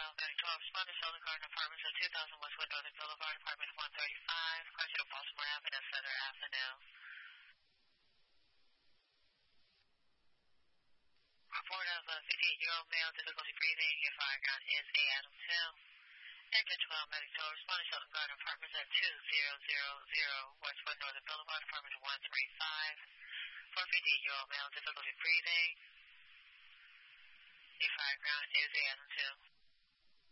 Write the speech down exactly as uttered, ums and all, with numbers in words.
twelve, Medic twelve, responding to Southern Garden Apartments at two thousand Westwood Northern Boulevard, Apartment one thirty-five, question of Baltimore Avenue, Center Avenue. Report of a fifty-eight-year-old male, difficulty breathing, your fire ground is A. Adams Hill. Enter twelve, Medic twelve, responding to Southern Garden Apartments at two thousand Westwood Northern Boulevard, Apartment one thirty-five. For a fifty-eight-year-old male, difficulty breathing, your fire ground is A. Adams Hill.